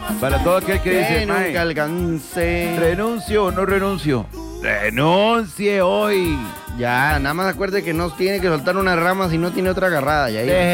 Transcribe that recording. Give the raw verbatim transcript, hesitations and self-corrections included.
Para todo aquel que dice, Que "Mae, nunca alcance. renuncio o no renuncio. Renuncie hoy. Ya, nada más acuerde que no tiene que soltar una rama si no tiene otra agarrada. Ya ahí. Deje